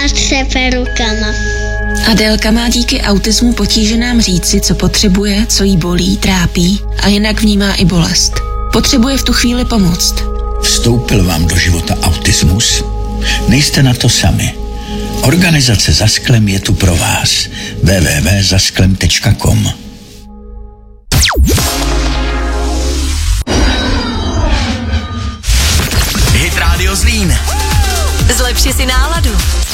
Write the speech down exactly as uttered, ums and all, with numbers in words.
a třepe rukama. Adélka má díky autismu potíženám říci, co potřebuje, co jí bolí, trápí a jinak vnímá i bolest. Potřebuje v tu chvíli pomoct. Vstoupil vám do života autismus? Nejste na to sami. Organizace Za sklem je tu pro vás. w w w tečka za sklem tečka com. Hit Radio Zlín. Zlepši si náladu.